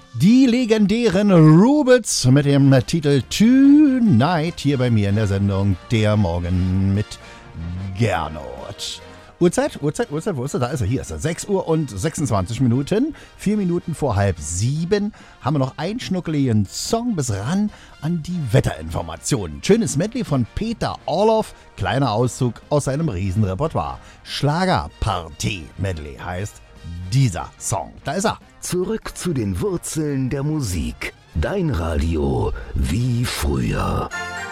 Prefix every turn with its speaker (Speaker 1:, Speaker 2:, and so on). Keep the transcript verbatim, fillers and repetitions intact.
Speaker 1: Die legendären Rubits mit dem Titel Tonight hier bei mir in der Sendung Der Morgen mit Gernot. Uhrzeit, Uhrzeit, Uhrzeit, wo ist er? Da ist er, hier ist er. sechs Uhr und sechsundzwanzig Minuten, vier Minuten vor halb sieben, haben wir noch einen schnuckeligen Song bis ran an die Wetterinformationen. Schönes Medley von Peter Orloff, kleiner Auszug aus seinem Riesenrepertoire. Schlagerparty-Medley heißt dieser Song. Da ist er.
Speaker 2: Zurück zu den Wurzeln der Musik. Dein Radio wie früher.